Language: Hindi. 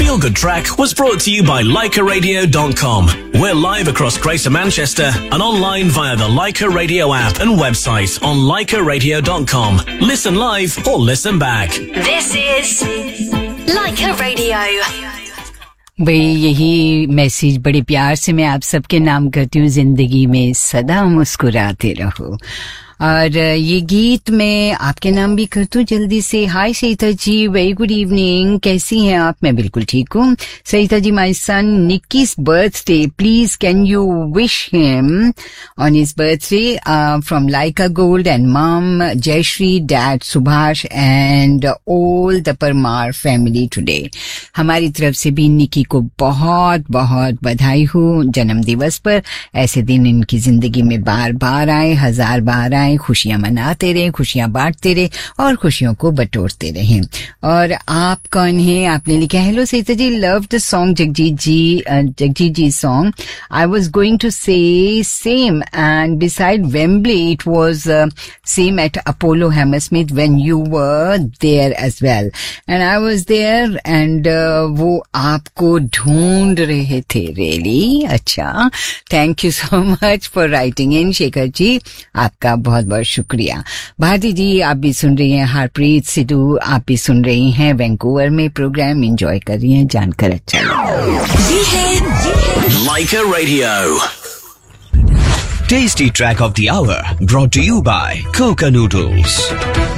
Feel Good Track was brought to you by LikerRadio.com. We're live across Greater Manchester and online via the Liker Radio app and website on LikerRadio.com. Listen live or listen back. This is Liker Radio. भाई यही मैसेज बड़े प्यार से मैं आप सबके नाम करती हूँ, जिंदगी में सदा मुस्कुराते रहो। और ये गीत मैं आपके नाम भी करती हूँ जल्दी से। हाय Sarita ji, very good evening, कैसी हैं आप? मैं बिल्कुल ठीक हूँ। Sarita ji, my son निक्की's birthday, please can you wish him on his birthday from Laika Gold and mom Jayashri, dad Subhash and all the Parmar family today. हमारी तरफ से भी निक्की को बहुत बहुत बधाई हो जन्म दिवस पर। ऐसे दिन इनकी जिंदगी में बार बार आए, हजार बार आए, खुशियां मनाते रहे, खुशियां बांटते रहे और खुशियों को बटोरते रहे। और आप कौन हैं? आपने लिखा hello Sarita ji, love the song Jagjit ji song. I was going to से same and beside Wembley it was same at Apollo Hammersmith when you were there as well and I was there and वो आपको ढूंढ रहे थे। रियली अच्छा, thank you so much for writing in Shekhar ji, आपका बहुत बहुत शुक्रिया। भारती जी, आप भी सुन रही हैं, हरप्रीत सिद्धू आप भी सुन रही हैं, वैंकूवर में प्रोग्राम एंजॉय कर रही हैं, जानकर अच्छा लगा। Liker Radio. Tasty Track of the Hour brought to you by Coca Noodles.